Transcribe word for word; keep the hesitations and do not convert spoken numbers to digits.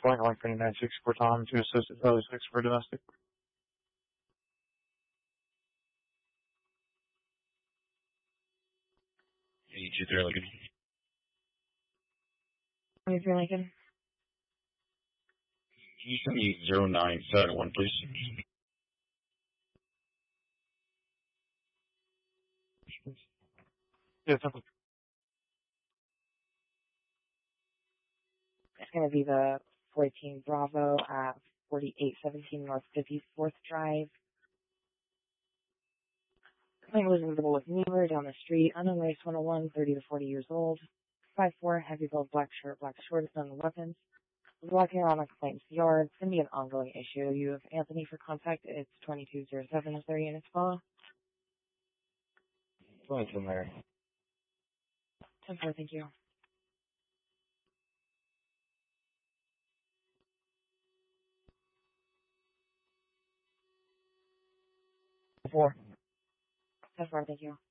Flight one nine six for Tom, to assist at Charlie six for domestic. eighty-two Lincoln. twenty-three Lincoln. Can you send me zero nine seven one, please? Yes, sir. It's going to be the fourteen Bravo at forty-eight seventeen North fifty-fourth Drive. Claim was visible with Newer down the street, unknown race one oh one, thirty to forty years old, five four, heavy build, black shirt, black shorts, none weapons. Was walking around on complaints yard. It's going to be an ongoing issue. You have Anthony for contact. It's twenty-two oh seven. Is there units follow? twenty-two Mary. ten four, thank you. Four. ten four, thank you.